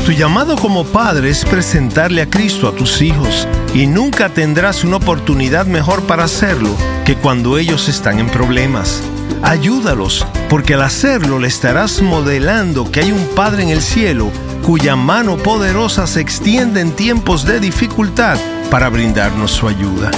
Tu llamado como padre es presentarle a Cristo a tus hijos, y nunca tendrás una oportunidad mejor para hacerlo que cuando ellos están en problemas. Ayúdalos, porque al hacerlo le estarás modelando que hay un Padre en el cielo cuya mano poderosa se extiende en tiempos de dificultad para brindarnos su ayuda.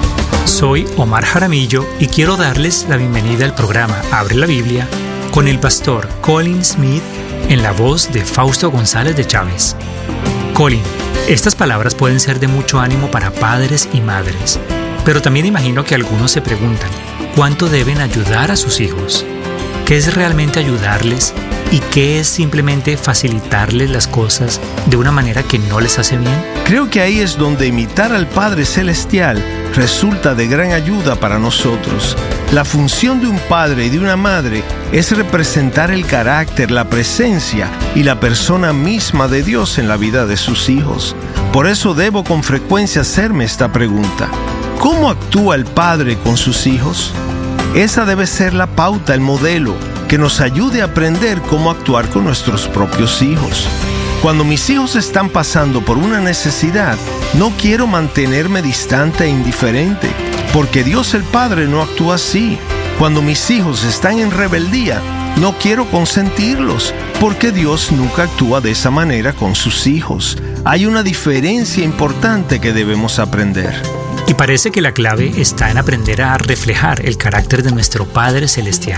Soy Omar Jaramillo y quiero darles la bienvenida al programa Abre la Biblia con el pastor Colin Smith en la voz de Fausto González de Chávez. Colin, estas palabras pueden ser de mucho ánimo para padres y madres, pero también imagino que algunos se preguntan, ¿cuánto deben ayudar a sus hijos? ¿Qué es realmente ayudarles y qué es simplemente facilitarles las cosas de una manera que no les hace bien? Creo que ahí es donde imitar al Padre Celestial resulta de gran ayuda para nosotros. La función de un padre y de una madre es representar el carácter, la presencia y la persona misma de Dios en la vida de sus hijos. Por eso debo con frecuencia hacerme esta pregunta: ¿cómo actúa el padre con sus hijos? Esa debe ser la pauta, el modelo, que nos ayude a aprender cómo actuar con nuestros propios hijos. Cuando mis hijos están pasando por una necesidad, no quiero mantenerme distante e indiferente, porque Dios el Padre no actúa así. Cuando mis hijos están en rebeldía, no quiero consentirlos, porque Dios nunca actúa de esa manera con sus hijos. Hay una diferencia importante que debemos aprender. Y parece que la clave está en aprender a reflejar el carácter de nuestro Padre Celestial.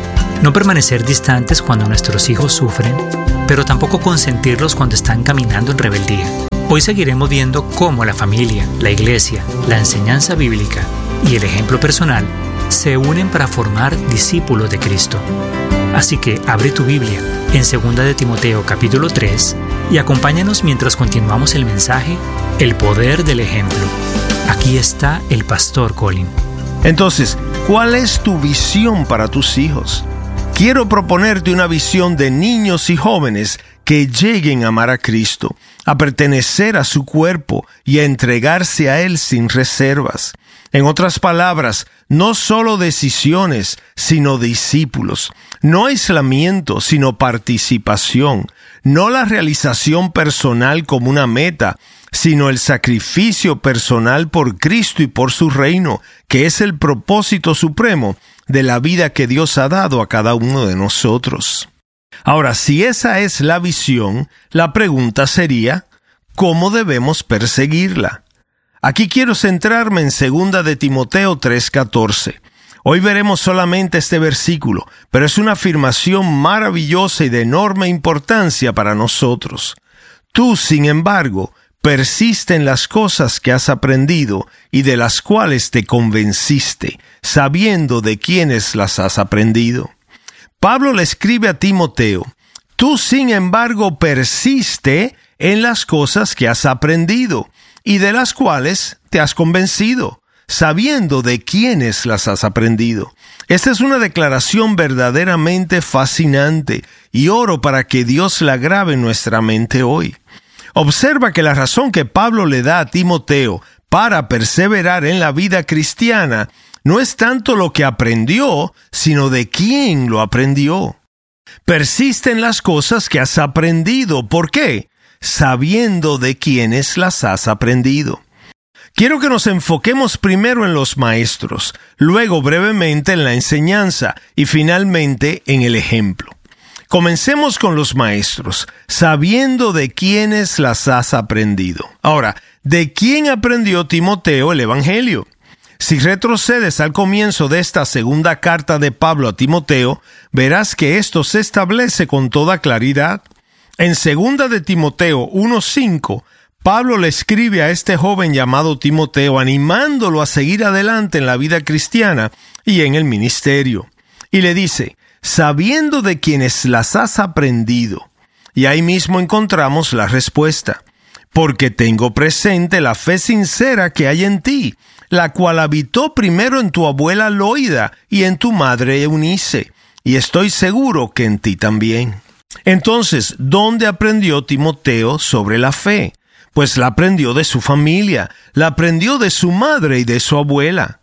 No permanecer distantes cuando nuestros hijos sufren, pero tampoco consentirlos cuando están caminando en rebeldía. Hoy seguiremos viendo cómo la familia, la iglesia, la enseñanza bíblica y el ejemplo personal se unen para formar discípulos de Cristo. Así que abre tu Biblia en 2 de Timoteo capítulo 3 y acompáñanos mientras continuamos el mensaje El poder del ejemplo. Aquí está el pastor Colin. Entonces, ¿cuál es tu visión para tus hijos? Quiero proponerte una visión de niños y jóvenes que lleguen a amar a Cristo, a pertenecer a su cuerpo y a entregarse a Él sin reservas. En otras palabras, no solo decisiones, sino discípulos. No aislamiento, sino participación. No la realización personal como una meta, sino el sacrificio personal por Cristo y por su reino, que es el propósito supremo de la vida que Dios ha dado a cada uno de nosotros. Ahora, si esa es la visión, la pregunta sería, ¿cómo debemos perseguirla? Aquí quiero centrarme en 2 de Timoteo 3:14. Hoy veremos solamente este versículo, pero es una afirmación maravillosa y de enorme importancia para nosotros. Tú, sin embargo, persiste en las cosas que has aprendido y de las cuales te convenciste, sabiendo de quiénes las has aprendido. Pablo le escribe a Timoteo: tú, sin embargo, persiste en las cosas que has aprendido y de las cuales te has convencido, sabiendo de quiénes las has aprendido. Esta es una declaración verdaderamente fascinante y oro para que Dios la grabe en nuestra mente hoy. Observa que la razón que Pablo le da a Timoteo para perseverar en la vida cristiana no es tanto lo que aprendió, sino de quién lo aprendió. Persiste en las cosas que has aprendido. ¿Por qué? Sabiendo de quiénes las has aprendido. Quiero que nos enfoquemos primero en los maestros, luego brevemente en la enseñanza y finalmente en el ejemplo. Comencemos con los maestros, sabiendo de quiénes las has aprendido. Ahora, ¿de quién aprendió Timoteo el Evangelio? Si retrocedes al comienzo de esta segunda carta de Pablo a Timoteo, verás que esto se establece con toda claridad. En 2 de Timoteo 1:5, Pablo le escribe a este joven llamado Timoteo, animándolo a seguir adelante en la vida cristiana y en el ministerio. Y le dice: sabiendo de quienes las has aprendido. Y ahí mismo encontramos la respuesta. Porque tengo presente la fe sincera que hay en ti, la cual habitó primero en tu abuela Loida y en tu madre Eunice, y estoy seguro que en ti también. Entonces, ¿dónde aprendió Timoteo sobre la fe? Pues la aprendió de su familia, la aprendió de su madre y de su abuela.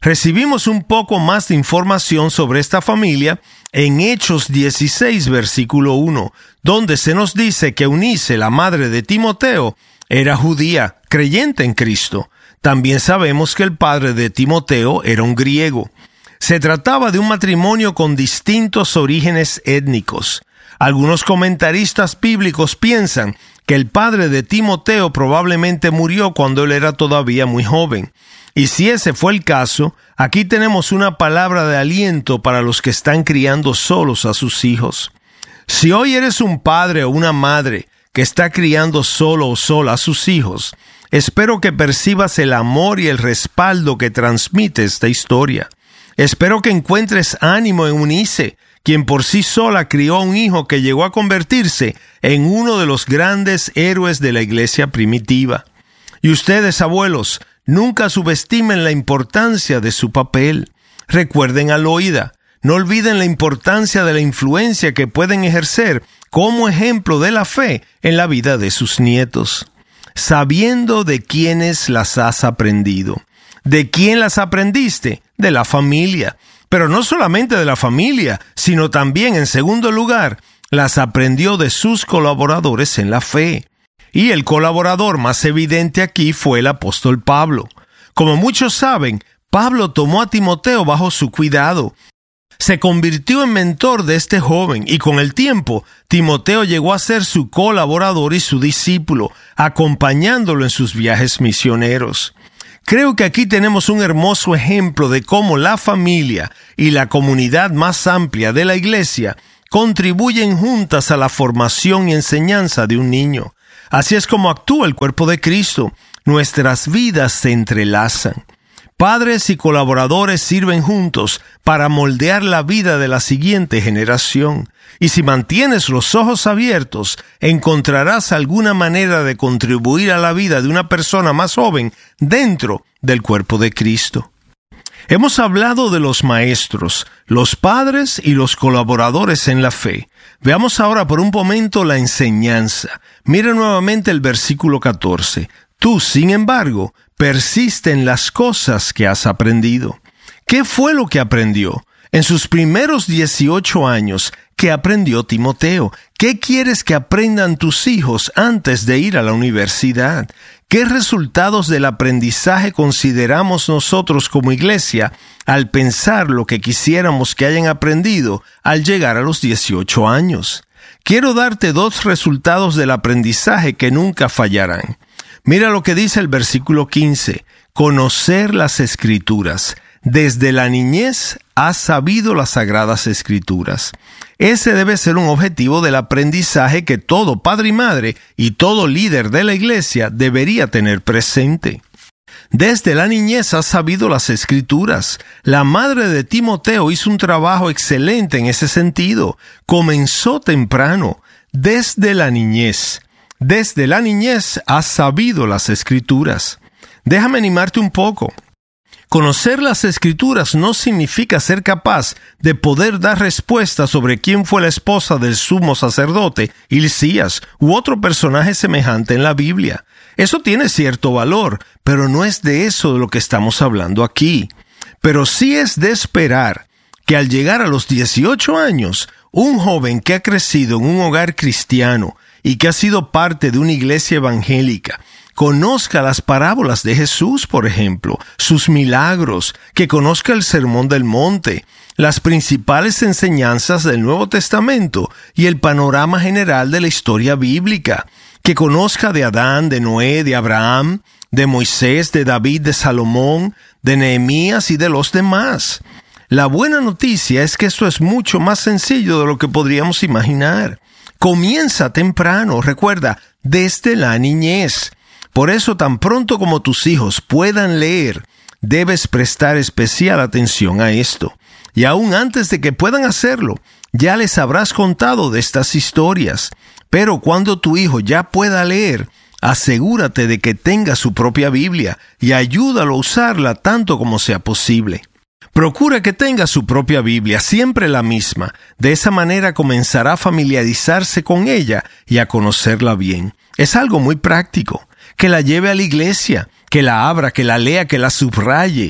Recibimos un poco más de información sobre esta familia en Hechos 16, versículo 1, donde se nos dice que Eunice, la madre de Timoteo, era judía, creyente en Cristo. También sabemos que el padre de Timoteo era un griego. Se trataba de un matrimonio con distintos orígenes étnicos. Algunos comentaristas bíblicos piensan que el padre de Timoteo probablemente murió cuando él era todavía muy joven. Y si ese fue el caso, aquí tenemos una palabra de aliento para los que están criando solos a sus hijos. Si hoy eres un padre o una madre que está criando solo o sola a sus hijos, espero que percibas el amor y el respaldo que transmite esta historia. Espero que encuentres ánimo en Eunice, quien por sí sola crió a un hijo que llegó a convertirse en uno de los grandes héroes de la iglesia primitiva. Y ustedes, abuelos, nunca subestimen la importancia de su papel. Recuerden a Loida. No olviden la importancia de la influencia que pueden ejercer como ejemplo de la fe en la vida de sus nietos. Sabiendo de quiénes las has aprendido. ¿De quién las aprendiste? De la familia. Pero no solamente de la familia, sino también, en segundo lugar, las aprendió de sus colaboradores en la fe. Y el colaborador más evidente aquí fue el apóstol Pablo. Como muchos saben, Pablo tomó a Timoteo bajo su cuidado. Se convirtió en mentor de este joven y con el tiempo, Timoteo llegó a ser su colaborador y su discípulo, acompañándolo en sus viajes misioneros. Creo que aquí tenemos un hermoso ejemplo de cómo la familia y la comunidad más amplia de la iglesia contribuyen juntas a la formación y enseñanza de un niño. Así es como actúa el cuerpo de Cristo. Nuestras vidas se entrelazan. Padres y colaboradores sirven juntos para moldear la vida de la siguiente generación. Y si mantienes los ojos abiertos, encontrarás alguna manera de contribuir a la vida de una persona más joven dentro del cuerpo de Cristo. Hemos hablado de los maestros, los padres y los colaboradores en la fe. Veamos ahora por un momento la enseñanza. Mira nuevamente el versículo 14. Tú, sin embargo, persiste en las cosas que has aprendido. ¿Qué fue lo que aprendió? En sus primeros 18 años, ¿qué aprendió Timoteo? ¿Qué quieres que aprendan tus hijos antes de ir a la universidad? ¿Qué resultados del aprendizaje consideramos nosotros como iglesia al pensar lo que quisiéramos que hayan aprendido al llegar a los 18 años? Quiero darte 2 resultados del aprendizaje que nunca fallarán. Mira lo que dice el versículo 15. Conocer las Escrituras. Desde la niñez has sabido las Sagradas Escrituras. Ese debe ser un objetivo del aprendizaje que todo padre y madre y todo líder de la iglesia debería tener presente. Desde la niñez has sabido las Escrituras. La madre de Timoteo hizo un trabajo excelente en ese sentido. Comenzó temprano, desde la niñez. Desde la niñez has sabido las Escrituras. Déjame animarte un poco. Conocer las Escrituras no significa ser capaz de poder dar respuestas sobre quién fue la esposa del sumo sacerdote, Hilcías, u otro personaje semejante en la Biblia. Eso tiene cierto valor, pero no es de eso de lo que estamos hablando aquí. Pero sí es de esperar que al llegar a los 18 años, un joven que ha crecido en un hogar cristiano y que ha sido parte de una iglesia evangélica, conozca las parábolas de Jesús, por ejemplo, sus milagros, que conozca el Sermón del Monte, las principales enseñanzas del Nuevo Testamento y el panorama general de la historia bíblica, que conozca de Adán, de Noé, de Abraham, de Moisés, de David, de Salomón, de Nehemías y de los demás. La buena noticia es que esto es mucho más sencillo de lo que podríamos imaginar. Comienza temprano, recuerda, desde la niñez. Por eso, tan pronto como tus hijos puedan leer, debes prestar especial atención a esto. Y aún antes de que puedan hacerlo, ya les habrás contado de estas historias. Pero cuando tu hijo ya pueda leer, asegúrate de que tenga su propia Biblia y ayúdalo a usarla tanto como sea posible. Procura que tenga su propia Biblia, siempre la misma. De esa manera comenzará a familiarizarse con ella y a conocerla bien. Es algo muy práctico. Que la lleve a la iglesia, que la abra, que la lea, que la subraye.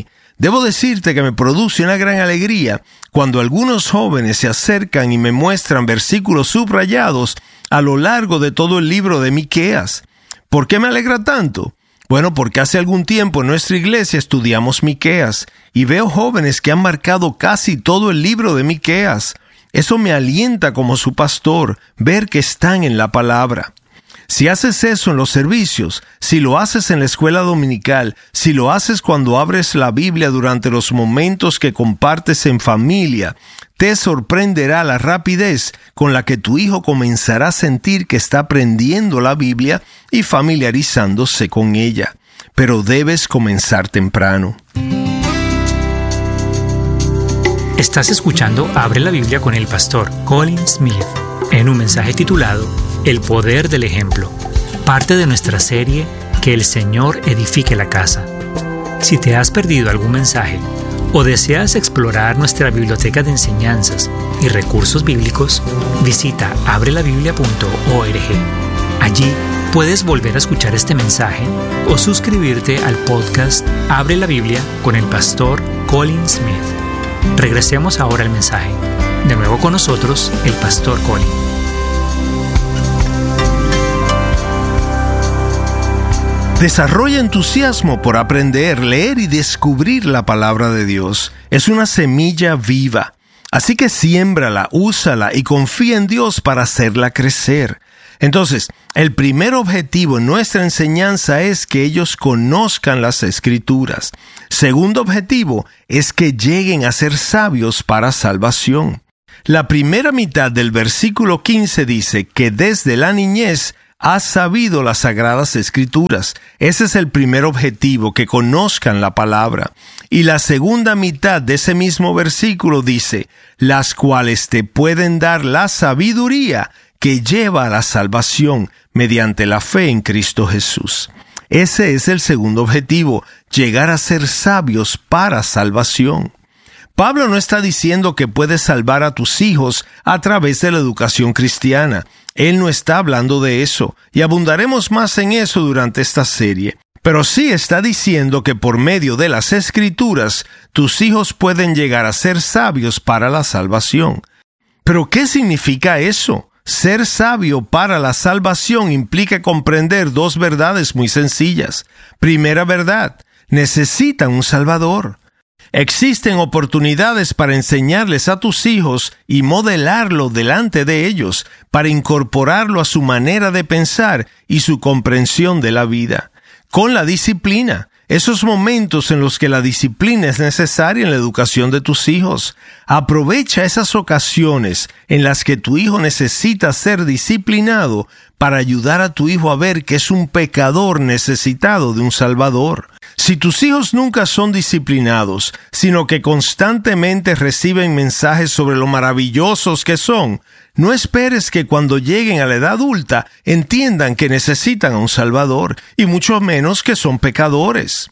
Debo decirte que me produce una gran alegría cuando algunos jóvenes se acercan y me muestran versículos subrayados a lo largo de todo el libro de Miqueas. ¿Por qué me alegra tanto? Bueno, porque hace algún tiempo en nuestra iglesia estudiamos Miqueas y veo jóvenes que han marcado casi todo el libro de Miqueas. Eso me alienta como su pastor, ver que están en la palabra. Si haces eso en los servicios, si lo haces en la escuela dominical, si lo haces cuando abres la Biblia durante los momentos que compartes en familia, te sorprenderá la rapidez con la que tu hijo comenzará a sentir que está aprendiendo la Biblia y familiarizándose con ella. Pero debes comenzar temprano. Estás escuchando Abre la Biblia con el pastor Colin Smith en un mensaje titulado El poder del ejemplo, parte de nuestra serie Que el Señor edifique la casa. Si te has perdido algún mensaje o deseas explorar nuestra biblioteca de enseñanzas y recursos bíblicos, visita abrelabiblia.org. Allí puedes volver a escuchar este mensaje o suscribirte al podcast Abre la Biblia con el pastor Colin Smith. Regresemos ahora al mensaje. De nuevo con nosotros, el pastor Colin. Desarrolla entusiasmo por aprender, leer y descubrir la palabra de Dios. Es una semilla viva. Así que siémbrala, úsala y confía en Dios para hacerla crecer. Entonces, el primer objetivo en nuestra enseñanza es que ellos conozcan las Escrituras. Segundo objetivo es que lleguen a ser sabios para salvación. La primera mitad del versículo 15 dice que desde la niñez has sabido las Sagradas Escrituras. Ese es el primer objetivo, que conozcan la palabra. Y la segunda mitad de ese mismo versículo dice, las cuales te pueden dar la sabiduría que lleva a la salvación mediante la fe en Cristo Jesús. Ese es el segundo objetivo, llegar a ser sabios para salvación. Pablo no está diciendo que puedes salvar a tus hijos a través de la educación cristiana. Él no está hablando de eso, y abundaremos más en eso durante esta serie. Pero sí está diciendo que por medio de las Escrituras, tus hijos pueden llegar a ser sabios para la salvación. ¿Pero qué significa eso? Ser sabio para la salvación implica comprender dos verdades muy sencillas. Primera verdad, necesitan un Salvador. Existen oportunidades para enseñarles a tus hijos y modelarlo delante de ellos, para incorporarlo a su manera de pensar y su comprensión de la vida. Con la disciplina, esos momentos en los que la disciplina es necesaria en la educación de tus hijos. Aprovecha esas ocasiones en las que tu hijo necesita ser disciplinado para ayudar a tu hijo a ver que es un pecador necesitado de un Salvador. Si tus hijos nunca son disciplinados, sino que constantemente reciben mensajes sobre lo maravillosos que son, no esperes que cuando lleguen a la edad adulta entiendan que necesitan a un Salvador, y mucho menos que son pecadores.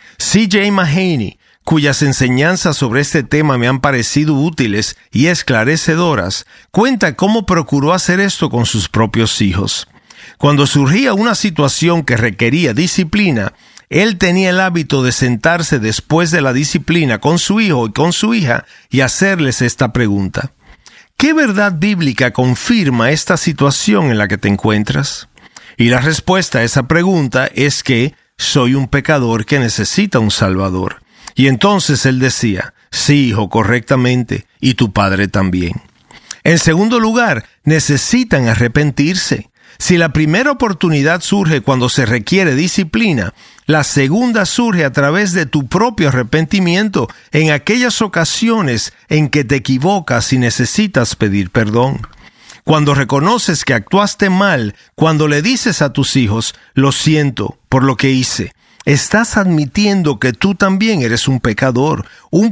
C.J. Mahaney, cuyas enseñanzas sobre este tema me han parecido útiles y esclarecedoras, cuenta cómo procuró hacer esto con sus propios hijos. Cuando surgía una situación que requería disciplina, él tenía el hábito de sentarse después de la disciplina con su hijo y con su hija y hacerles esta pregunta. ¿Qué verdad bíblica confirma esta situación en la que te encuentras? Y la respuesta a esa pregunta es que soy un pecador que necesita un Salvador. Y entonces él decía, sí, hijo, correctamente, y tu padre también. En segundo lugar, necesitan arrepentirse. Si la primera oportunidad surge cuando se requiere disciplina, la segunda surge a través de tu propio arrepentimiento en aquellas ocasiones en que te equivocas y necesitas pedir perdón. Cuando reconoces que actuaste mal, cuando le dices a tus hijos, lo siento por lo que hice, estás admitiendo que tú también eres un pecador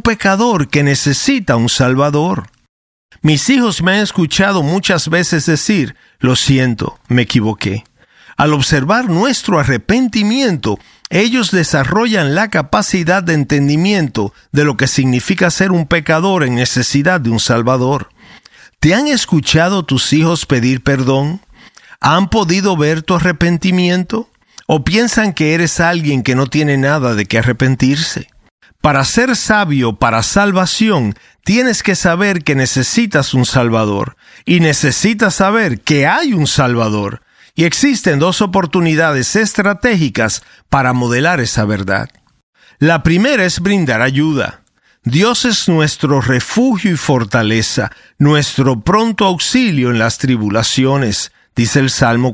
que necesita un Salvador. Mis hijos me han escuchado muchas veces decir, lo siento, me equivoqué. Al observar nuestro arrepentimiento, ellos desarrollan la capacidad de entendimiento de lo que significa ser un pecador en necesidad de un Salvador. ¿Te han escuchado tus hijos pedir perdón? ¿Han podido ver tu arrepentimiento? ¿O piensan que eres alguien que no tiene nada de qué arrepentirse? Para ser sabio para salvación, tienes que saber que necesitas un Salvador, y necesitas saber que hay un Salvador. Y existen dos oportunidades estratégicas para modelar esa verdad. La primera es brindar ayuda. Dios es nuestro refugio y fortaleza, nuestro pronto auxilio en las tribulaciones, dice el Salmo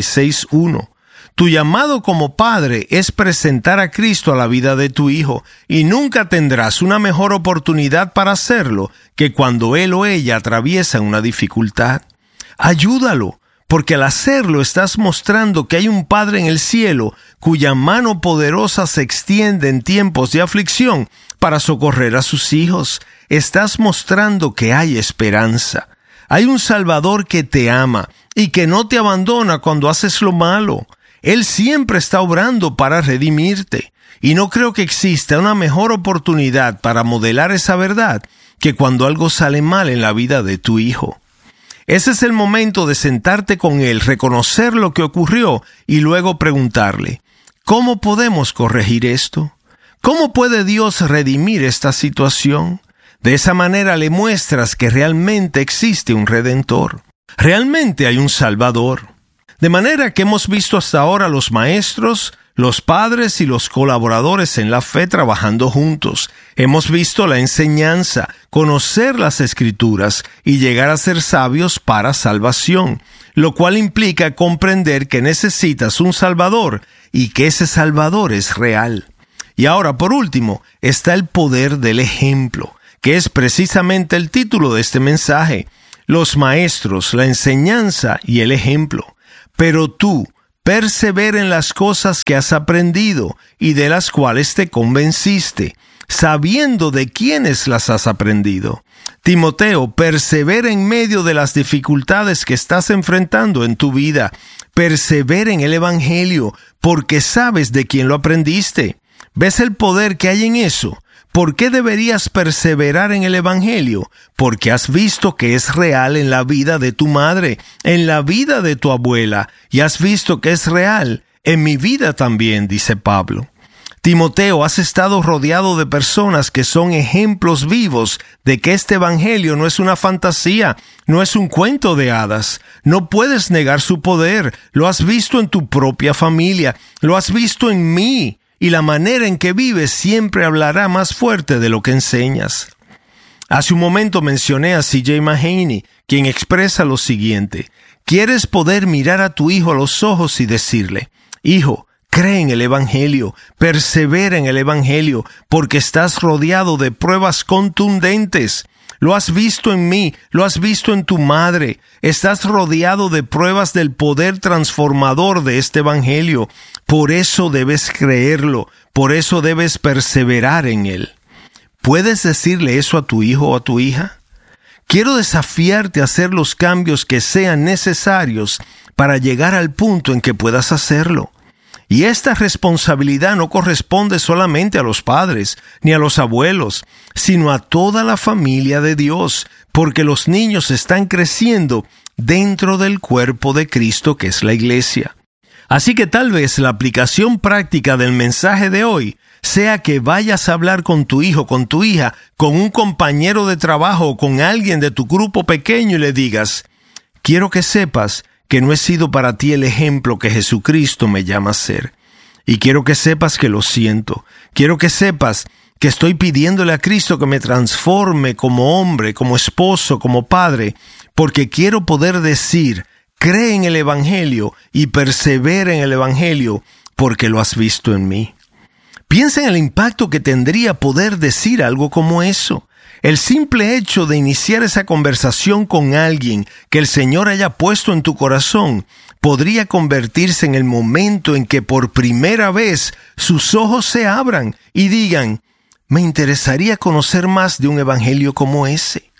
46:1. Tu llamado como padre es presentar a Cristo a la vida de tu hijo, y nunca tendrás una mejor oportunidad para hacerlo que cuando él o ella atraviesan una dificultad. Ayúdalo, porque al hacerlo estás mostrando que hay un Padre en el cielo cuya mano poderosa se extiende en tiempos de aflicción para socorrer a sus hijos. Estás mostrando que hay esperanza. Hay un Salvador que te ama y que no te abandona cuando haces lo malo. Él siempre está obrando para redimirte. Y no creo que exista una mejor oportunidad para modelar esa verdad que cuando algo sale mal en la vida de tu hijo. Ese es el momento de sentarte con él, reconocer lo que ocurrió y luego preguntarle, ¿cómo podemos corregir esto? ¿Cómo puede Dios redimir esta situación? De esa manera le muestras que realmente existe un Redentor. Realmente hay un Salvador. De manera que hemos visto hasta ahora los maestros, los padres y los colaboradores en la fe trabajando juntos. Hemos visto la enseñanza, conocer las Escrituras y llegar a ser sabios para salvación, lo cual implica comprender que necesitas un Salvador y que ese Salvador es real. Y ahora, por último, está el poder del ejemplo, que es precisamente el título de este mensaje. Los maestros, la enseñanza y el ejemplo. Pero tú, persevera en las cosas que has aprendido y de las cuales te convenciste, sabiendo de quiénes las has aprendido. Timoteo, persevera en medio de las dificultades que estás enfrentando en tu vida. Persevera en el Evangelio, porque sabes de quién lo aprendiste. ¿Ves el poder que hay en eso? ¿Por qué deberías perseverar en el Evangelio? Porque has visto que es real en la vida de tu madre, en la vida de tu abuela, y has visto que es real en mi vida también, dice Pablo. Timoteo, has estado rodeado de personas que son ejemplos vivos de que este Evangelio no es una fantasía, no es un cuento de hadas. No puedes negar su poder. Lo has visto en tu propia familia, lo has visto en mí. Y la manera en que vives siempre hablará más fuerte de lo que enseñas. Hace un momento mencioné a C.J. Mahaney, quien expresa lo siguiente: ¿quieres poder mirar a tu hijo a los ojos y decirle, hijo, cree en el Evangelio, persevera en el Evangelio, porque estás rodeado de pruebas contundentes? Lo has visto en mí, lo has visto en tu madre. Estás rodeado de pruebas del poder transformador de este Evangelio. Por eso debes creerlo, por eso debes perseverar en él. ¿Puedes decirle eso a tu hijo o a tu hija? Quiero desafiarte a hacer los cambios que sean necesarios para llegar al punto en que puedas hacerlo. Y esta responsabilidad no corresponde solamente a los padres ni a los abuelos, sino a toda la familia de Dios, porque los niños están creciendo dentro del cuerpo de Cristo, que es la iglesia. Así que tal vez la aplicación práctica del mensaje de hoy sea que vayas a hablar con tu hijo, con tu hija, con un compañero de trabajo o con alguien de tu grupo pequeño y le digas, quiero que sepas que no he sido para ti el ejemplo que Jesucristo me llama a ser. Y quiero que sepas que lo siento. Quiero que sepas que estoy pidiéndole a Cristo que me transforme como hombre, como esposo, como padre, porque quiero poder decir, cree en el Evangelio y persevera en el Evangelio, porque lo has visto en mí. Piensa en el impacto que tendría poder decir algo como eso. El simple hecho de iniciar esa conversación con alguien que el Señor haya puesto en tu corazón podría convertirse en el momento en que por primera vez sus ojos se abran y digan, me interesaría conocer más de un evangelio como ese.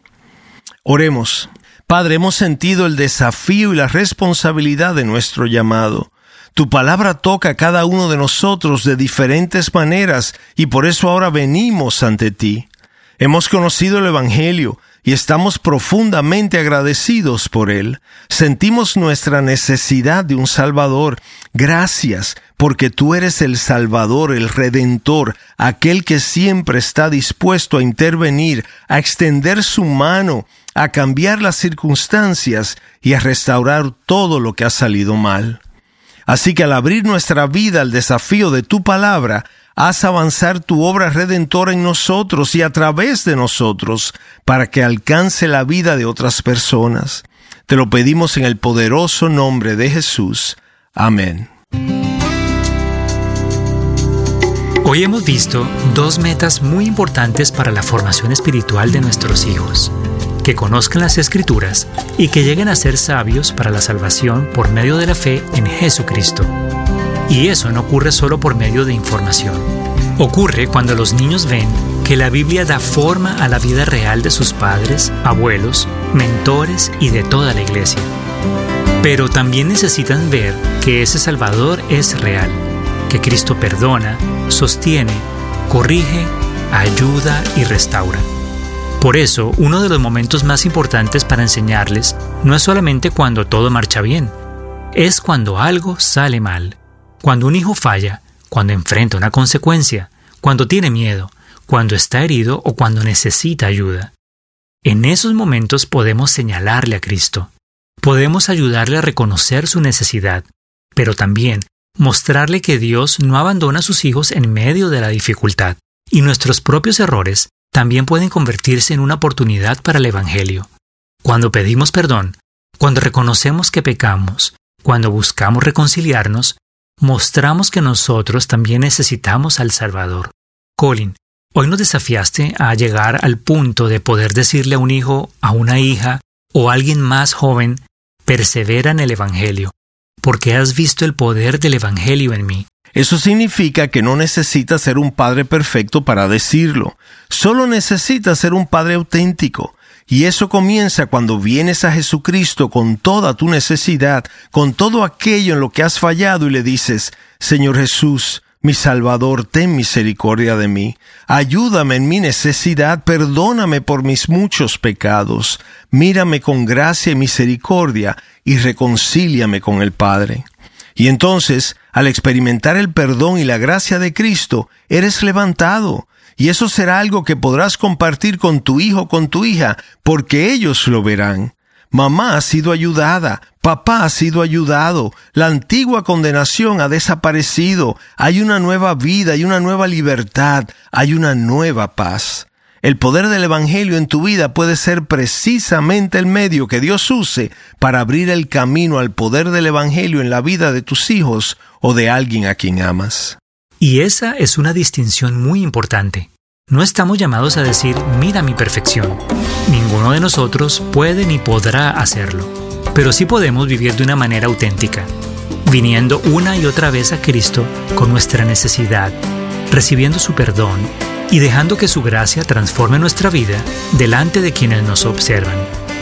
Oremos. Padre, hemos sentido el desafío y la responsabilidad de nuestro llamado. Tu palabra toca a cada uno de nosotros de diferentes maneras y por eso ahora venimos ante ti. Hemos conocido el Evangelio y estamos profundamente agradecidos por él. Sentimos nuestra necesidad de un Salvador. Gracias, porque tú eres el Salvador, el Redentor, aquel que siempre está dispuesto a intervenir, a extender su mano, a cambiar las circunstancias y a restaurar todo lo que ha salido mal. Así que al abrir nuestra vida al desafío de tu palabra, haz avanzar tu obra redentora en nosotros y a través de nosotros para que alcance la vida de otras personas. Te lo pedimos en el poderoso nombre de Jesús. Amén. Hoy hemos visto 2 metas muy importantes para la formación espiritual de nuestros hijos: que conozcan las Escrituras y que lleguen a ser sabios para la salvación por medio de la fe en Jesucristo. Y eso no ocurre solo por medio de información. Ocurre cuando los niños ven que la Biblia da forma a la vida real de sus padres, abuelos, mentores y de toda la iglesia. Pero también necesitan ver que ese Salvador es real, que Cristo perdona, sostiene, corrige, ayuda y restaura. Por eso, uno de los momentos más importantes para enseñarles no es solamente cuando todo marcha bien, es cuando algo sale mal. Cuando un hijo falla, cuando enfrenta una consecuencia, cuando tiene miedo, cuando está herido o cuando necesita ayuda. En esos momentos podemos señalarle a Cristo. Podemos ayudarle a reconocer su necesidad, pero también mostrarle que Dios no abandona a sus hijos en medio de la dificultad. Y nuestros propios errores también pueden convertirse en una oportunidad para el Evangelio. Cuando pedimos perdón, cuando reconocemos que pecamos, cuando buscamos reconciliarnos, mostramos que nosotros también necesitamos al Salvador. Colin, hoy nos desafiaste a llegar al punto de poder decirle a un hijo, a una hija o a alguien más joven: persevera en el Evangelio, porque has visto el poder del Evangelio en mí. Eso significa que no necesitas ser un padre perfecto para decirlo. Solo necesitas ser un padre auténtico. Y eso comienza cuando vienes a Jesucristo con toda tu necesidad, con todo aquello en lo que has fallado y le dices: Señor Jesús, mi Salvador, ten misericordia de mí. Ayúdame en mi necesidad, perdóname por mis muchos pecados. Mírame con gracia y misericordia y reconcíliame con el Padre. Y entonces, al experimentar el perdón y la gracia de Cristo, eres levantado. Y eso será algo que podrás compartir con tu hijo o con tu hija, porque ellos lo verán. Mamá ha sido ayudada, papá ha sido ayudado, la antigua condenación ha desaparecido, hay una nueva vida, hay una nueva libertad, hay una nueva paz. El poder del Evangelio en tu vida puede ser precisamente el medio que Dios use para abrir el camino al poder del Evangelio en la vida de tus hijos o de alguien a quien amas. Y esa es una distinción muy importante. No estamos llamados a decir: mira mi perfección. Ninguno de nosotros puede ni podrá hacerlo. Pero sí podemos vivir de una manera auténtica, viniendo una y otra vez a Cristo con nuestra necesidad, recibiendo su perdón y dejando que su gracia transforme nuestra vida delante de quienes nos observan.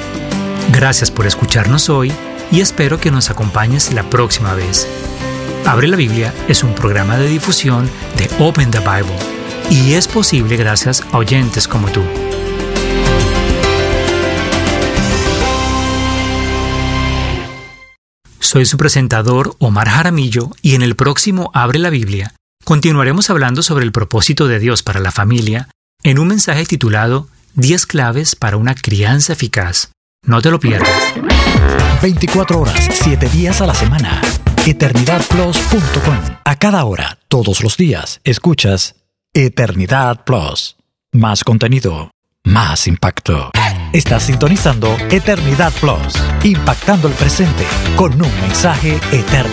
Gracias por escucharnos hoy y espero que nos acompañes la próxima vez. Abre la Biblia es un programa de difusión de Open the Bible y es posible gracias a oyentes como tú. Soy su presentador Omar Jaramillo y en el próximo Abre la Biblia continuaremos hablando sobre el propósito de Dios para la familia en un mensaje titulado 10 claves para una crianza eficaz. No te lo pierdas. 24 horas, 7 días a la semana. EternidadPlus.com. A cada hora, todos los días, escuchas Eternidad Plus. Más contenido, más impacto. Estás sintonizando Eternidad Plus, impactando el presente con un mensaje eterno.